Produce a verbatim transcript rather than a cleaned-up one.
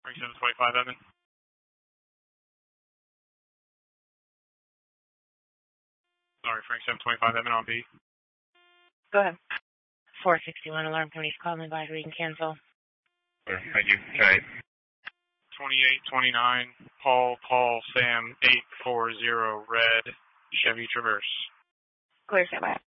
Frank seven twenty-five, Evan. Sorry, Frank seven twenty-five, Evan on B. Go ahead. four sixty-one alarm company's calling me back. We can cancel. Sure, thank you. Okay. twenty-eight twenty-nine, Paul, Paul, Sam, eight four zero, red, Chevy Traverse. Clear, stand by.